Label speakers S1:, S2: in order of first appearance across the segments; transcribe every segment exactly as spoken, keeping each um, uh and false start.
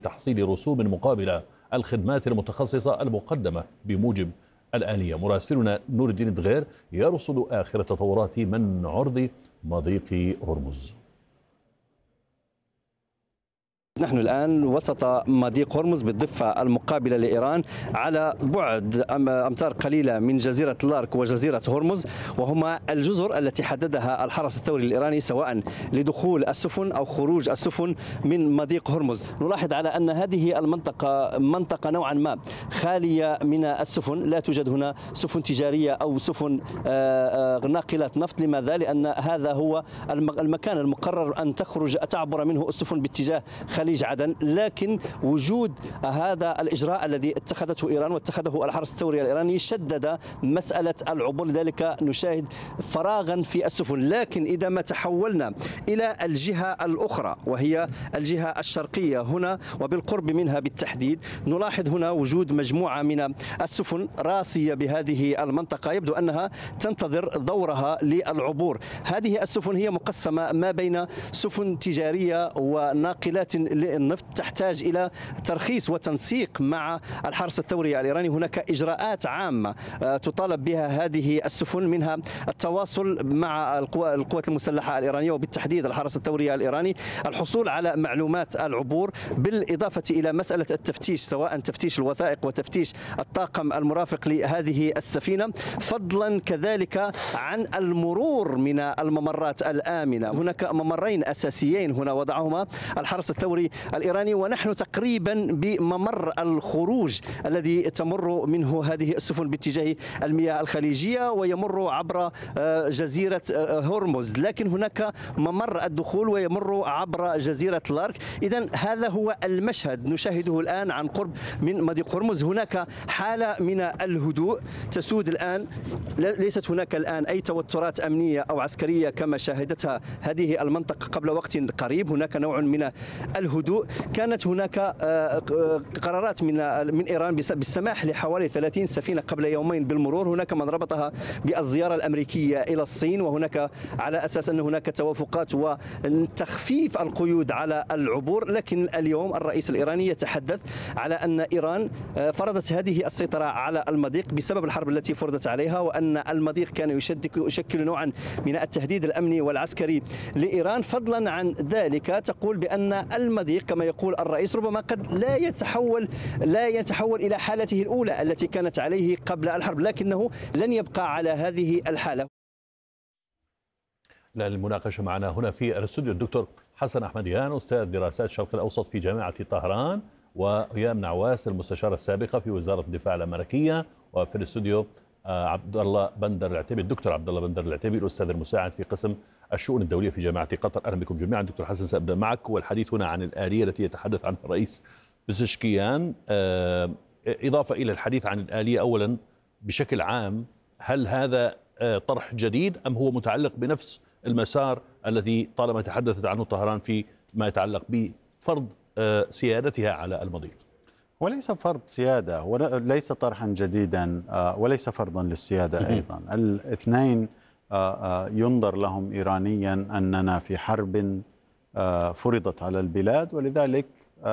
S1: تحصيل رسوم مقابل الخدمات المتخصصة المقدمة بموجب الآلية. مراسلنا نور الدين دغير يرصد آخر التطورات من عرض مضيق هرمز.
S2: نحن الآن وسط مضيق هرمز بالضفة المقابلة لإيران على بعد أمتار قليلة من جزيرة لارك وجزيرة هرمز، وهما الجزر التي حددها الحرس الثوري الإيراني سواء لدخول السفن أو خروج السفن من مضيق هرمز. نلاحظ على أن هذه المنطقة منطقة نوعا ما خالية من السفن، لا توجد هنا سفن تجارية أو سفن ناقلات نفط. لماذا؟ لأن هذا هو المكان المقرر أن تخرج تعبر منه السفن باتجاه خليج عدن، لكن وجود هذا الإجراء الذي اتخذته إيران واتخذه الحرس الثوري الإيراني شدد مسألة العبور، لذلك نشاهد فراغا في السفن. لكن إذا ما تحولنا إلى الجهة الأخرى وهي الجهة الشرقية هنا وبالقرب منها بالتحديد، نلاحظ هنا وجود مجموعة من السفن راسية بهذه المنطقة، يبدو أنها تنتظر دورها للعبور. هذه السفن هي مقسمة ما بين سفن تجارية وناقلات للنفط تحتاج إلى ترخيص وتنسيق مع الحرس الثوري الإيراني. هناك إجراءات عامة تطالب بها هذه السفن، منها التواصل مع القوات المسلحة الإيرانية وبالتحديد الحرس الثوري الإيراني، الحصول على معلومات العبور، بالإضافة إلى مسألة التفتيش سواء تفتيش الوثائق وتفتيش الطاقم المرافق لهذه السفينة، فضلا كذلك عن المرور من الممرات الآمنة. هناك ممرين أساسيين هنا وضعهما الحرس الثوري الإيراني، ونحن تقريبا بممر الخروج الذي تمر منه هذه السفن باتجاه المياه الخليجية ويمر عبر جزيرة هرمز، لكن هناك ممر الدخول ويمر عبر جزيرة لارك. إذن هذا هو المشهد نشاهده الآن عن قرب من مضيق هرمز. هناك حالة من الهدوء تسود الآن، ليست هناك الآن أي توترات أمنية أو عسكرية كما شاهدتها هذه المنطقة قبل وقت قريب. هناك نوع من الهدوء. كانت هناك قرارات من من ايران بالسماح لحوالي ثلاثين سفينه قبل يومين بالمرور، هناك من ربطها بالزياره الامريكيه الى الصين، وهناك على اساس ان هناك توافقات وتخفيف القيود على العبور. لكن اليوم الرئيس الايراني يتحدث على ان ايران فرضت هذه السيطره على المضيق بسبب الحرب التي فرضت عليها، وان المضيق كان يشكل نوعا من التهديد الامني والعسكري لايران. فضلا عن ذلك تقول بان المضيق كما يقول الرئيس ربما قد لا يتحول لا يتحول إلى حالته الأولى التي كانت عليه قبل الحرب، لكنه لن يبقى على هذه الحالة.
S1: للمناقشة معنا هنا في الاستوديو الدكتور حسن أحمديان، أستاذ دراسات الشرق الأوسط في جامعة طهران، وهيام نعواس المستشارة السابقة في وزارة الدفاع الأمريكية، وفي الاستوديو عبد الله بندر العتيبي الدكتور عبد الله بندر العتيبي الأستاذ المساعد في قسم الشؤون الدولية في جامعة قطر. أهلا بكم جميعا. دكتور حسن، سأبدأ معك، والحديث هنا عن الآلية التي يتحدث عنها الرئيس بزشكيان، إضافة إلى الحديث عن الآلية أولا بشكل عام، هل هذا طرح جديد أم هو متعلق بنفس المسار الذي طالما تحدثت عنه طهران في ما يتعلق بفرض سيادتها على المضيق؟
S3: وليس فرض سيادة، وليس طرحا جديدا، وليس فرضا للسيادة أيضا. الاثنين ينظر لهم إيرانيا أننا في حرب فرضت على البلاد، ولذلك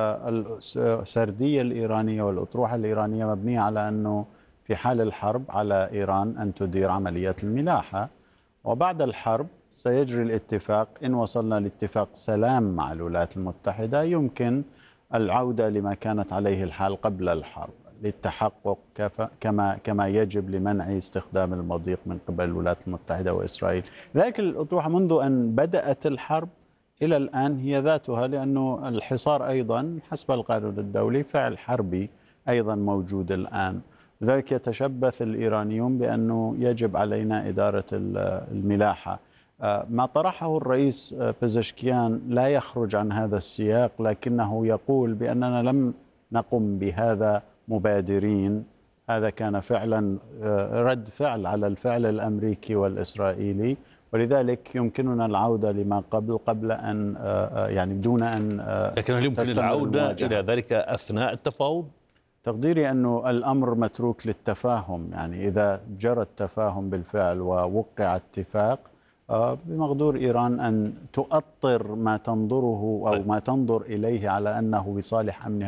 S3: السردية الإيرانية والأطروحة الإيرانية مبنية على أنه في حال الحرب على إيران أن تدير عمليات الملاحة، وبعد الحرب سيجري الاتفاق. إن وصلنا لاتفاق سلام مع الولايات المتحدة يمكن العودة لما كانت عليه الحال قبل الحرب للتحقق كما كما يجب لمنع استخدام المضيق من قبل الولايات المتحدة وإسرائيل. لكن الأطروحة منذ أن بدأت الحرب إلى الآن هي ذاتها، لأنه الحصار أيضا حسب القانون الدولي فعل حربي أيضا موجود الآن. لذلك يتشبث الإيرانيون بأنه يجب علينا إدارة الملاحة. ما طرحه الرئيس بزشكيان لا يخرج عن هذا السياق، لكنه يقول بأننا لم نقم بهذا مبادرين. هذا كان فعلا رد فعل على الفعل الأمريكي والإسرائيلي، ولذلك يمكننا العودة لما قبل قبل أن يعني بدون أن
S1: لكن هل يمكن العودة المواجهة إلى ذلك أثناء التفاوض؟
S3: تقديري أنه الأمر متروك للتفاهم، يعني إذا جرى التفاهم بالفعل ووقع اتفاق بمقدور إيران أن تؤطر ما تنظره أو ما تنظر إليه على أنه بصالح أمنها